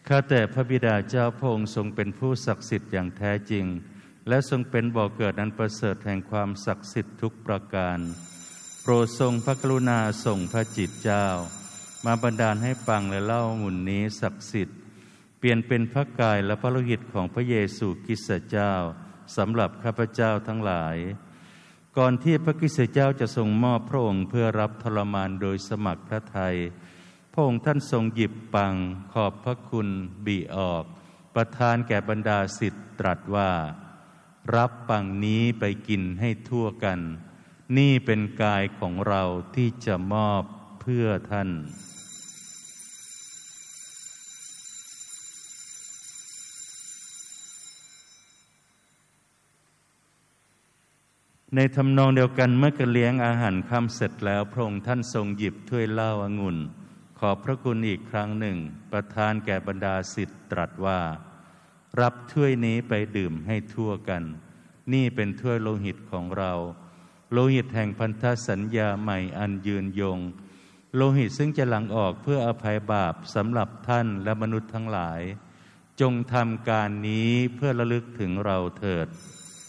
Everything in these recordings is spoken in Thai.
ข้าแต่พระบิดาเจ้าพระองค์ทรงเป็นผู้ศักดิ์สิทธิ์อย่างแท้จริงและทรงเป็นบ่อเกิดอันประเสริฐแห่งความศักดิ์สิทธิ์ทุกประการโปรดทรงพระกรุณาส่งพระจิตเจ้ามาบันดาลให้ปังและเล่าหมุนนี้ศักดิ์สิทธิ์เปลี่ยนเป็นพระกายและพระโลหิตของพระเยซูคริสต์เจ้าสำหรับข้าพเจ้าทั้งหลายก่อนที่พระคริสต์เจ้าจะทรงมอบพระองค์เพื่อรับทรมานโดยสมัครพระทัยพระองค์ท่านทรงหยิบปังขอบพระคุณบิออกประทานแก่บรรดาศิษย์ตรัสว่ารับปังนี้ไปกินให้ทั่วกันนี่เป็นกายของเราที่จะมอบเพื่อท่านในทำนองเดียวกันเมื่อการเลี้ยงอาหารค่ำเสร็จแล้วพระองค์ท่านทรงหยิบถ้วยเหล้าองุ่นขอบพระคุณอีกครั้งหนึ่งประทานแก่บรรดาศิษย์ตรัสว่ารับถ้วยนี้ไปดื่มให้ทั่วกันนี่เป็นถ้วยโลหิตของเราโลหิตแห่งพันธสัญญาใหม่อันยืนยงโลหิตซึ่งจะหลั่งออกเพื่ออภัยบาปสำหรับท่านและมนุษย์ทั้งหลายจงทำการนี้เพื่อระลึกถึงเราเถิด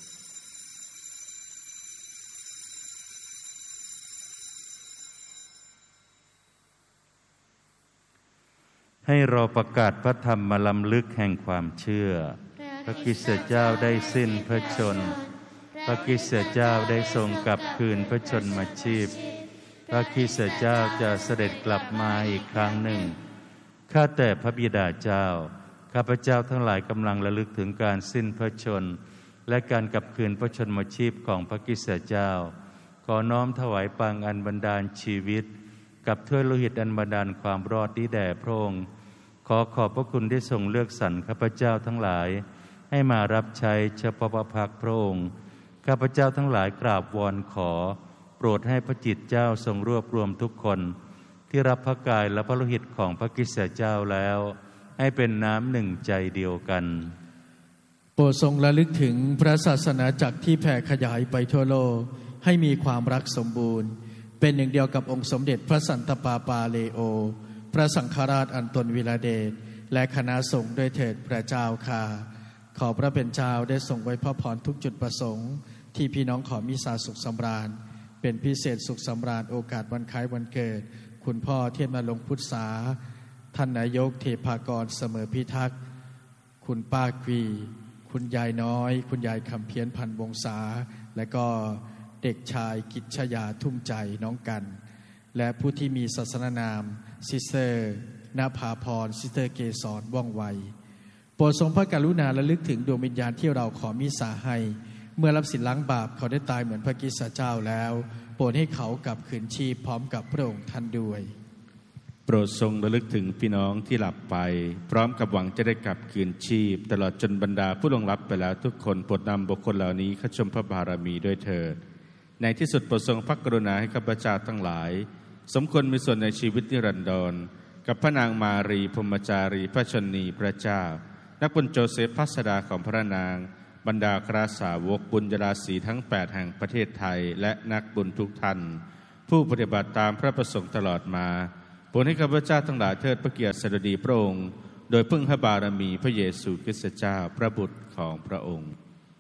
ให้เราประกาศพระธรรมมาลำลึกแห่งความเชื่อพระคริสต์เจ้าได้สิ้นพระชนม์พระคริสต์เจ้าได้ทรงกลับคืนพระชนมชีพพระคริสต์เจ้าจะเสด็จกลับมาอีกครั้งหนึ่งข้าแต่พระบิดาเจ้าข้าพเจ้าทั้งหลายกำลังระลึกถึงการสิ้นพระชนม์และการกลับคืนพระชนมชีพของพระคริสต์เจ้าขอน้อมถวายปังอันบันดาลชีวิตกับถ้วยโลหิตอันบันดาลความรอดนี้แด่พระองค์ขอขอบพระคุณที่ทรงเลือกสรรข้าพเจ้าทั้งหลายให้มารับใช้เฉพาะพระพักตร์พระองค์ข้าพเจ้าทั้งหลายกราบวอนขอโปรดให้พระจิตเจ้าทรงรวบรวมทุกคนที่รับพระกายและพระโลหิตของพระคริสต์เจ้าแล้วให้เป็นน้ำหนึ่งใจเดียวกันโปรดทรงระลึกถึงพระศาสนาจักรที่แผ่ขยายไปทั่วโลกให้มีความรักสมบูรณ์เป็นหนึ่งเดียวกับองค์สมเด็จพระสันตะปาปาเลโอพระสังฆราชอันตนวิลาเดชและคณะสงฆ์ด้วยเถิดพระเจ้าค่ะขอพระเป็นเจ้าได้ทรงไว้พระพรทุกจุดประสงค์ที่พี่น้องขอมิสาสุขสำราญเป็นพิเศษสุขสำราญโอกาสวันคล้ายวันเกิดคุณพ่อเทพนรงค์พุทธสาท่านนายกเทพากรเสมอพิทักษ์คุณป้าควีคุณยายน้อยคุณยายคำเพียรพันวงศาและก็เด็กชายกิจชยาทุ่มใจน้องกันและผู้ที่มีศาสนนามซิสเตอร์ณภาพรซิสเตอร์เกษรว่องไวโปรดทรงพระกรุณาระลึกถึงดวงวิญญาณที่เราขอมิสาให้เมื่อรับสินล้างบาปเขาได้ตายเหมือนพระคริสต์เจ้าแล้วโปรดให้เขากลับคืนชีพพร้อมกับพระองค์ท่านด้วยโปรดทรงระลึกถึงพี่น้องที่หลับไปพร้อมกับหวังจะได้กลับคืนชีพตลอดจนบรรดาผู้ล่วงลับไปแล้วทุกคนโปรดนำบุคคลเหล่านี้เข้าชมพระบารมีด้วยเถิดในที่สุดโปรดทรงพระกรุณาให้ข้าพเจ้าทั้งหลายสมควรมีส่วนในชีวิตนิรันดรกับพระนางมารีพรหมจารีพระชนีพระเจ้านักบุญโจเซฟพัสดาของพระนางบรรดาคราสาวกบุญญาศีทั้ง8แห่งประเทศไทยและนักบุญทุกท่านผู้ปฏิบัติตามพระประสงค์ตลอดมาโปรดให้ข้าพเจ้าทั้งหลายเทิดพระเกียรติสดุดีพระองค์โดยพึ่งพระบารมีพระเยซูคริสต์เจ้าพระบุตรของพระองค์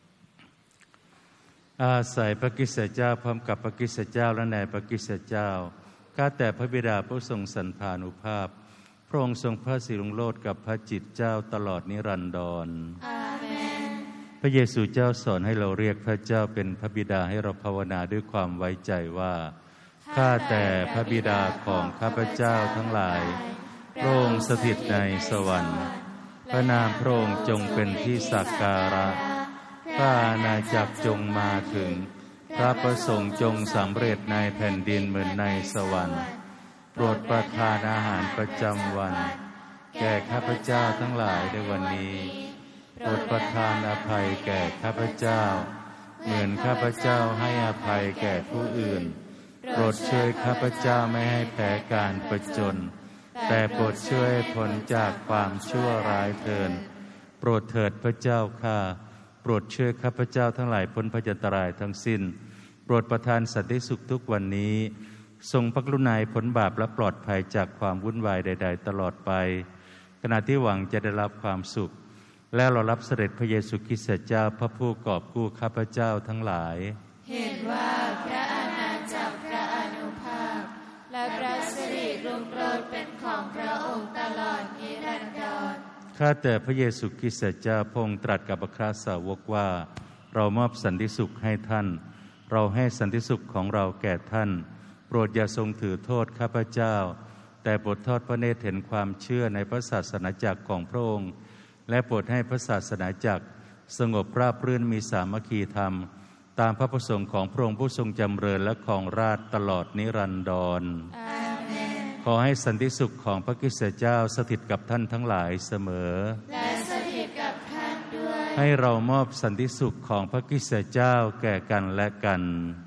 อาศัยพระคริสต์เจ้าพร้อมกับพระคริสต์เจ้าและในพระคริสต์เจ้าข้าแต่พระบิดาผู้ทรงสันพานุภาพพระองค์ทรงพระสิรุงโลดกับพระจิตเจ้าตลอดนิรันดรอาเมนพระเยซูเจ้าสอนให้เราเรียกพระเจ้าเป็นพระบิดาให้เราภาวนาด้วยความไว้ใจว่าข้าแต่พระบิดาของข้าพเจ้าทั้งหลายพระองค์สถิตในสวรรค์พระนามพระองค์จงเป็นที่สักการะพระอาณาจักรจงมาถึงพระประสงค์จงสำเร็จในแผ่นดินเหมือนในสวรรค์โปรดประทานอาหารประจำวันแก่ข้าพเจ้าทั้งหลายในวันนี้โปรดประทานอภัยแก่ข้าพเจ้าเหมือนข้าพเจ้าให้อภัยแก่ผู้อื่นโปรดช่วยข้าพเจ้าไม่ให้แพ้การประจนแต่โปรดช่วยพ้นจากความชั่วร้ายเถิดโปรดเถิดพระเจ้าข้าโปรดช่วยข้าพเจ้าทั้งหลายพ้นพยันตรายทั้งสิ้นโปรดประทานสันติสุขทุกวันนี้ทรงพระกรุณาพ้นบาปและปลอดภัยจากความวุ่นวายใดๆตลอดไปขขณะที่หวังจะได้รับความสุขและเรารับเสด็จพระเยซูคริสต์เจ้าพระผู้กอบกู้ข้าพเจ้าทั้งหลายเห็นว่าพระอาณาจักรพระอานุภาพและพระสิริรุ่งโรจน์เป็นของพระองค์ตลอดนิรันดรข้าแต่พระเยซูคริสต์เจ้าพระองค์ตรัสกับอัครสาวกว่าเรามอบสันติสุขให้ท่านเราให้สันติสุขของเราแก่ท่านโปรดอย่าทรงถือโทษข้าพเจ้าแต่โปรดทอดพระเนตรเห็นความเชื่อในพระศาสนาจักรของพระองค์และโปรดให้พระศาสนาจักรสงบราบรื่นมีสามัคคีธรรมตามพระประสงค์ของพระองค์ผู้ทรงจำเริญและครองราชย์ตลอดนิรันดรอาเมนขอให้สันติสุขของพระคริสต์เจ้าสถิตกับท่านทั้งหลายเสมอและสถิตกับท่านด้วยให้เรามอบสันติสุขของพระคริสต์เจ้าแก่กันและกัน